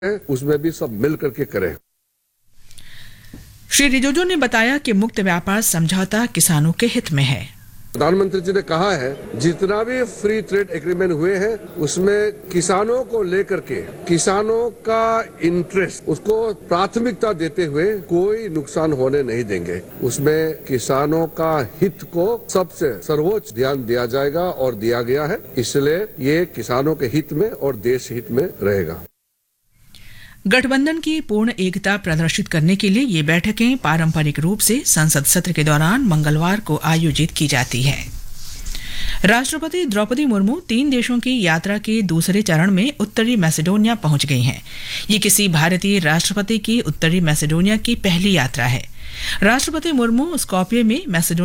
उसमें भी सब मिल करके करें। श्री रिजिजू ने बताया कि मुक्त व्यापार समझौता किसानों के हित में है। प्रधानमंत्री जी ने कहा है जितना भी फ्री ट्रेड एग्रीमेंट हुए हैं उसमें किसानों को लेकर के किसानों का इंटरेस्ट उसको प्राथमिकता देते हुए कोई नुकसान होने नहीं देंगे। उसमें किसानों का हित को सबसे सर्वोच्च ध्यान दिया जाएगा और दिया गया है, इसलिए ये किसानों के हित में और देश हित में रहेगा। गठबंधन की पूर्ण एकता प्रदर्शित करने के लिए ये बैठकें पारंपरिक रूप से संसद सत्र के दौरान मंगलवार को आयोजित की जाती हैं। राष्ट्रपति द्रौपदी मुर्मू 3 देशों की यात्रा के दूसरे चरण में उत्तरी मैसेडोनिया पहुंच गई हैं। ये किसी भारतीय राष्ट्रपति की उत्तरी मैसेडोनिया की पहली यात्रा है। राष्ट्रपति मुर्मू स्कॉपिये में मैसेडोनिया